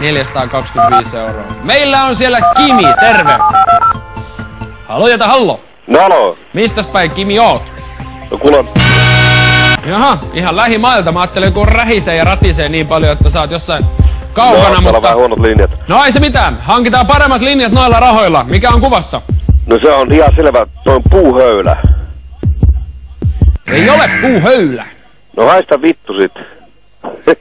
425 €. Meillä on siellä Kimi, terve! Hallo. No alo. Mistäs päin Kimi oot? No kuule. Jaha, ihan lähimailta. Mä ajattelin, kun rähisee ja ratisee niin paljon, että sä oot jossain kaukana, no, mutta... on vähän huonot linjat. No ei se mitään. Hankitaan paremmat linjat noilla rahoilla. Mikä on kuvassa? No se on ihan selvä. Se on puuhöylä. Ei ole puuhöylä. No haista vittu sit.